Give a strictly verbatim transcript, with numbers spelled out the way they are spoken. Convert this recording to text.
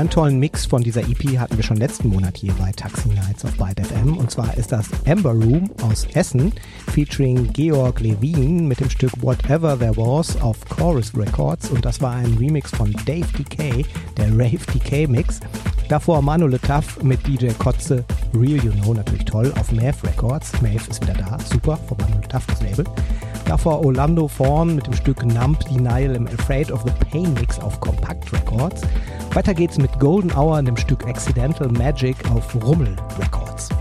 Einen tollen Mix von dieser E P hatten wir schon letzten Monat hier bei Taxi Nights auf Byte F M. Und zwar ist das Amber Room aus Essen, featuring Georg Levin mit dem Stück Whatever There Was auf Chorus Records. Und das war ein Remix von Dave D K, der Rave D K Mix. Davor Manu Le Taf mit D J Kotze, Real You Know, natürlich toll, auf Maeve Records. Maeve ist wieder da, super, von Manu Le Taf, das Label. Davor Orlando Fawn mit dem Stück Numb Denial im Afraid of the Pain Mix auf Compact Records. Weiter geht's mit Golden Hour in dem Stück Accidental Magic auf Rummel Records.